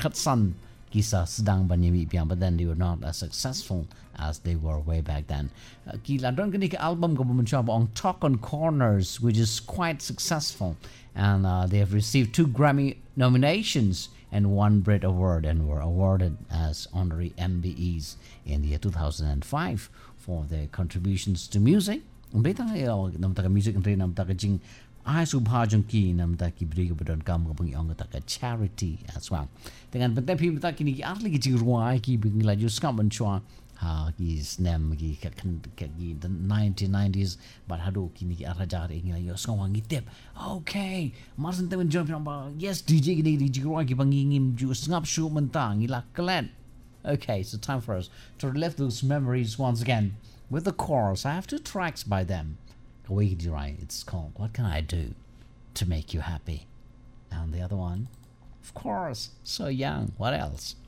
Katsan Kisa sedang banyami piang, but then they were not as successful as they were way back then. Kila don kini ke album ko mencoba on Talk on Corners, which is quite successful, and they have received 2 Grammy nominations and 1 Brit Award, and were awarded as honorary MBEs in the year 2005 for their contributions to music. Beta nam taka music and nam taka jing I subhajong ki nam taki beriga bedon kam kapung yang taka charity as well. Dengan pentai pi taki ni atli ki ruai ki bing laju skam chua ha ki snem ki the 1990s, but hado ki ni arajar ingin yo skam wangi tip. Okay, marsen temen jom namba yes DJ ki DJ ruai ki bangingim ju skap shu mentang ila kelen. Okay, so time for us to relive those memories once again with the chorus. I have 2 tracks by them. It's called What Can I Do to Make You Happy? And the other one, of course, So Young. What else?